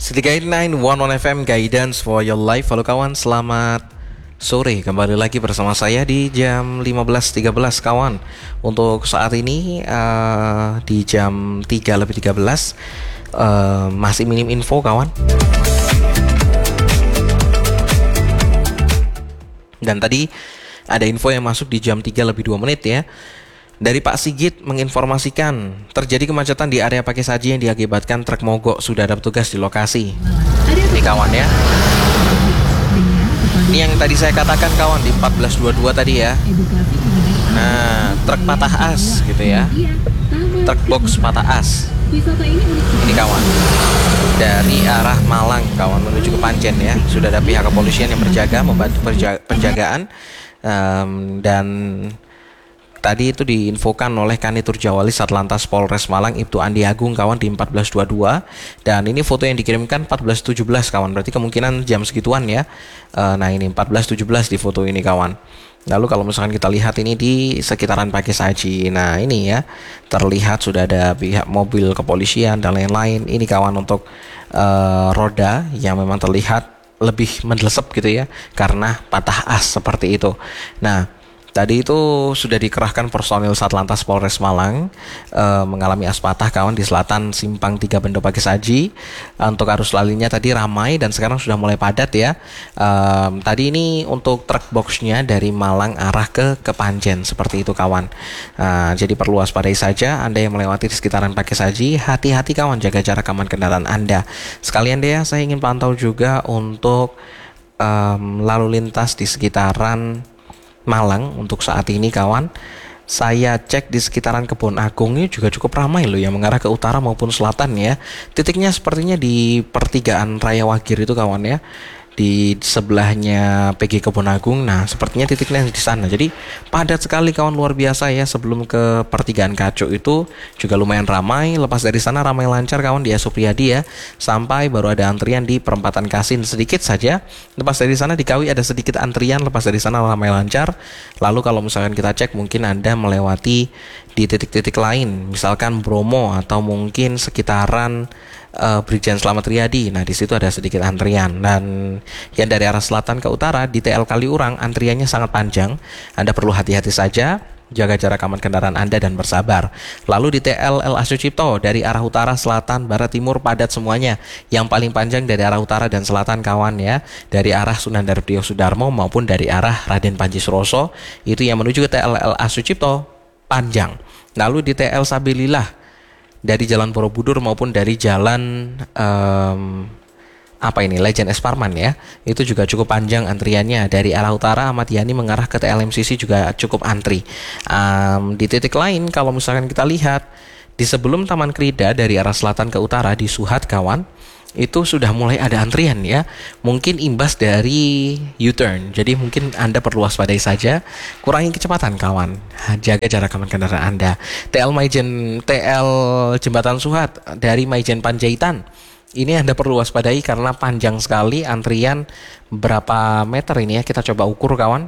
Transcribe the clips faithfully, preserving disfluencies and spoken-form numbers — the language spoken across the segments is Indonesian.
City Guide sembilan satu satu F M Guidance for your life. Halo kawan, selamat sore. Kembali lagi bersama saya di jam lima belas tiga belas kawan. Untuk saat ini uh, di jam tiga lebih tiga belas uh, masih minim info kawan. Dan tadi ada info yang masuk di jam tiga lebih dua menit ya. Dari Pak Sigit menginformasikan terjadi kemacetan di area Pakai Saji yang diakibatkan truk mogok. Sudah ada petugas di lokasi. Ini kawan ya. Ini yang tadi saya katakan kawan di empat belas dua puluh dua tadi ya. Nah, truk patah as gitu ya. Truk box patah as. Ini kawan. Dari arah Malang kawan menuju ke Panjen ya. Sudah ada pihak kepolisian yang berjaga membantu perja- penjagaan um, dan tadi itu diinfokan oleh Kanitur Jawalis Satlantas Polres Malang Ibtu Andi Agung kawan di empat belas dua puluh dua. Dan ini foto yang dikirimkan empat belas tujuh belas kawan. Berarti kemungkinan jam segituan ya. uh, Nah ini empat belas tujuh belas di foto ini kawan. Lalu kalau misalkan kita lihat ini di sekitaran Pakai Saji. Nah ini ya, terlihat sudah ada pihak mobil kepolisian dan lain-lain. Ini kawan untuk uh, roda yang memang terlihat lebih mendelesep gitu ya, karena patah as seperti itu. Nah tadi itu sudah dikerahkan personil Satlantas Polres Malang e, mengalami as patah kawan di selatan Simpang tiga Bendo Pakai Saji. E, untuk arus lalinya tadi ramai dan sekarang sudah mulai padat ya. E, tadi ini untuk truk boxnya dari Malang arah ke Kepanjen seperti itu kawan. E, jadi perlu waspadai saja Anda yang melewati di sekitaran Pakai Saji. Hati-hati kawan, jaga jarak aman kendaraan Anda. Sekalian deh ya, saya ingin pantau juga untuk um, lalu lintas di sekitaran Malang untuk saat ini kawan. Saya cek di sekitaran Kebon Agung ini juga cukup ramai loh yang mengarah ke utara maupun selatan ya. Titiknya sepertinya di pertigaan Raya Wagir itu kawan ya, di sebelahnya P G Kebon Agung. Nah sepertinya titiknya di sana. Jadi padat sekali kawan, luar biasa ya. Sebelum ke pertigaan Kacuk itu juga lumayan ramai. Lepas dari sana ramai lancar kawan di Supriyadi ya, sampai baru ada antrian di perempatan Kasin sedikit saja. Lepas dari sana di Kawi ada sedikit antrian. Lepas dari sana ramai lancar. Lalu kalau misalkan kita cek, mungkin Anda melewati di titik-titik lain, misalkan Bromo atau mungkin sekitaran uh, Brigjen Slamet Riyadi. Nah di situ ada sedikit antrian. Dan yang dari arah selatan ke utara di T L Kaliurang antriannya sangat panjang. Anda perlu hati-hati saja, jaga jarak aman kendaraan Anda dan bersabar. Lalu di T L L A Sucipto dari arah utara, selatan, barat, timur padat semuanya. Yang paling panjang dari arah utara dan selatan kawan ya, dari arah Sunan Dardio Sudarmo maupun dari arah Raden Panji Suroso, itu yang menuju ke T L L A Sucipto panjang. Lalu di T L Sabilillah dari Jalan Borobudur maupun dari Jalan um, apa ini Legend Es Parman ya, itu juga cukup panjang antriannya. Dari arah utara Ahmad Yani mengarah ke T L M C C juga cukup antri. Um, di titik lain kalau misalkan kita lihat di sebelum Taman Krida dari arah selatan ke utara di Suhat kawan, itu sudah mulai ada antrian ya. Mungkin imbas dari U-turn. Jadi mungkin Anda perlu waspadai saja, kurangi kecepatan kawan, jaga jarak aman kendaraan Anda. T L Maijen T L Jembatan Suhat dari Maijen Panjaitan, ini Anda perlu waspadai karena panjang sekali antrian. Berapa meter ini ya, kita coba ukur kawan.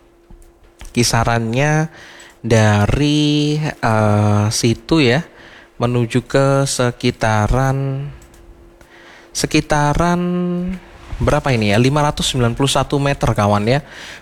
Kisarannya dari uh, situ ya menuju ke sekitaran sekitaran berapa ini ya, lima ratus sembilan puluh satu meter kawan ya.